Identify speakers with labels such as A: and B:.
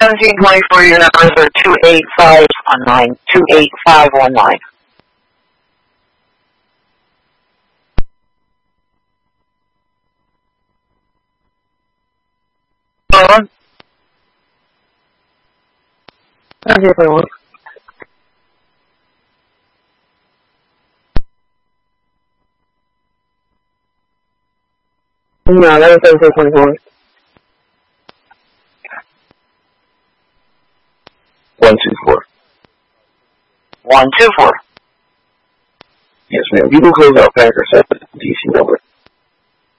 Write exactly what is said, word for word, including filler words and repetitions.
A: seventeen twenty-four, your numbers are two eight five one nine. two eight five one nine. Uh-huh. Okay, for one. No, that was seventeen twenty-four.
B: one two four.
A: one two four.
B: Yes, ma'am. You can close out Packer seven D C number.